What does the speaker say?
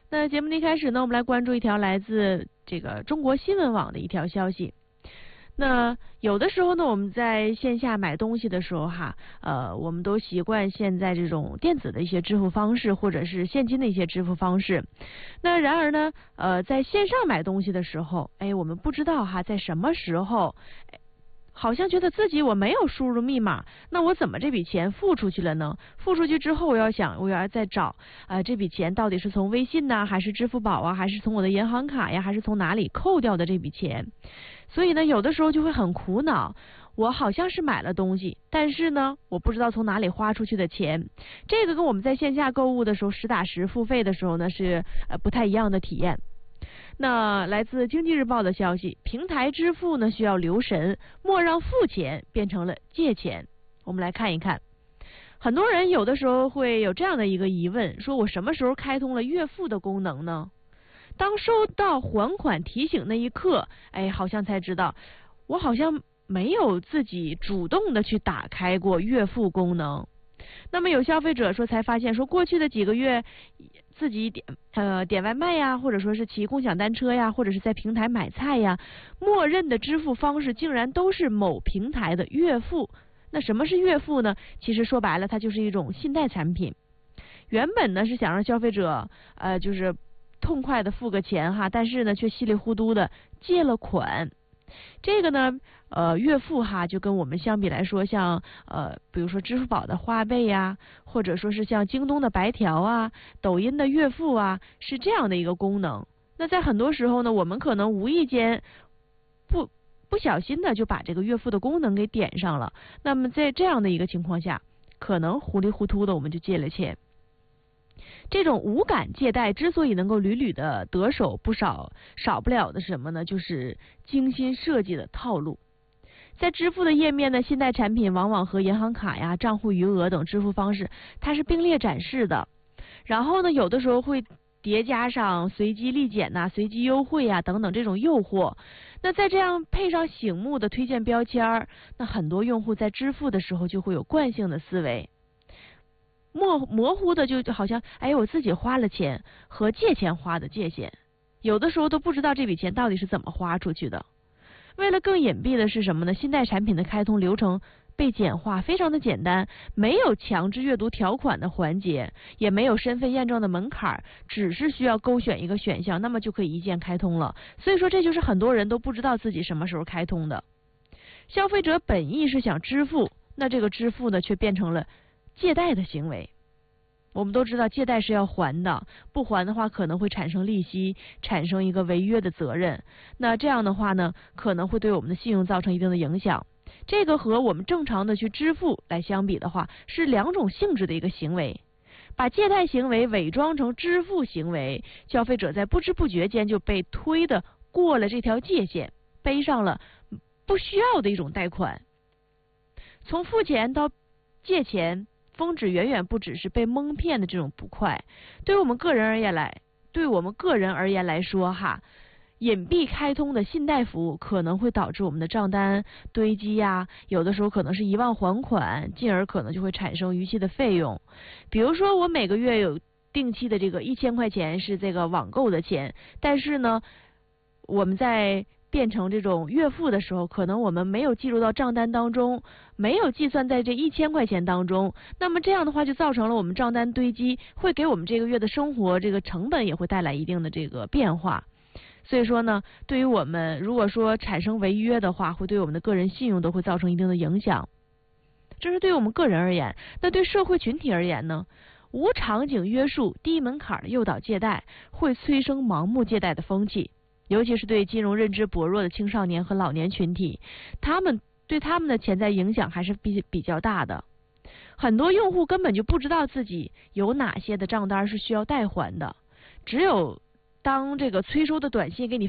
那节目的一开始呢，我们来关注一条来自这个中国新闻网的一条消息。那有的时候呢，我们在线下买东西的时候我们都习惯现在这种电子的一些支付方式，或者是现金的一些支付方式。那然而呢，在线上买东西的时候，我们不知道在什么时候，好像觉得自己我没有输入密码，那我怎么这笔钱付出去了呢？付出去之后，我要再找这笔钱到底是从微信呢，还是支付宝啊，还是从我的银行卡呀，还是从哪里扣掉的这笔钱？所以呢，有的时候就会很苦恼，我好像是买了东西，但是呢，我不知道从哪里花出去的钱。这个跟我们在线下购物的时候实打实付费的时候呢是不太一样的体验。那来自经济日报的消息，平台支付呢需要留神，莫让付钱变成了借钱。我们来看一看，很多人有的时候会有这样的一个疑问，说我什么时候开通了月付的功能呢？当收到还款提醒那一刻，好像才知道，我好像没有自己主动的去打开过月付功能。那么有消费者说才发现，说过去的几个月自己点外卖呀，或者说是骑共享单车呀，或者是在平台买菜呀，默认的支付方式竟然都是某平台的月付。那什么是月付呢？其实说白了，它就是一种信贷产品。原本呢是想让消费者就是痛快的付个钱但是呢却稀里糊涂的借了款。这个呢月付就跟我们相比来说，像比如说支付宝的花呗呀，或者说是像京东的白条啊，抖音的月付是这样的一个功能。那在很多时候呢，我们可能无意间不小心的就把这个月付的功能给点上了，那么在这样的一个情况下，可能糊里糊涂的我们就借了钱。这种无感借贷之所以能够屡屡的得手，少不了的是什么呢？就是精心设计的套路。在支付的页面呢，信贷产品往往和银行卡呀、账户余额等支付方式它是并列展示的，然后呢有的时候会叠加上随机立减随机优惠等等这种诱惑。那再这样配上醒目的推荐标签，那很多用户在支付的时候就会有惯性的思维，模糊的就好像我自己花了钱和借钱花的界限，有的时候都不知道这笔钱到底是怎么花出去的。为了更隐蔽的是什么呢？信贷产品的开通流程被简化，非常的简单，没有强制阅读条款的环节，也没有身份验证的门槛，只是需要勾选一个选项，那么就可以一键开通了。所以说这就是很多人都不知道自己什么时候开通的。消费者本意是想支付，那这个支付呢却变成了借贷的行为。我们都知道借贷是要还的，不还的话可能会产生利息，产生一个违约的责任。那这样的话呢，可能会对我们的信用造成一定的影响。这个和我们正常的去支付来相比的话，是两种性质的一个行为。把借贷行为伪装成支付行为，消费者在不知不觉间就被推的过了这条界限，背上了不需要的一种贷款。从付钱到借钱，峰值远远不只是被蒙骗的这种不快。对于我们个人而言来说隐蔽开通的信贷服务可能会导致我们的账单堆积有的时候可能是遗忘还款，进而可能就会产生逾期的费用。比如说我每个月有定期的这个1000块钱是这个网购的钱，但是呢我们在变成这种月付的时候，可能我们没有计入到账单当中，没有计算在这1000块钱当中，那么这样的话就造成了我们账单堆积，会给我们这个月的生活这个成本也会带来一定的这个变化。所以说呢，对于我们如果说产生违约的话，会对我们的个人信用都会造成一定的影响。这是对于我们个人而言。那对社会群体而言呢，无场景约束、低门槛的诱导借贷会催生盲目借贷的风气，尤其是对金融认知薄弱的青少年和老年群体，对他们的潜在影响还是比较大的。很多用户根本就不知道自己有哪些的账单是需要代还的，只有当这个催收的短信给你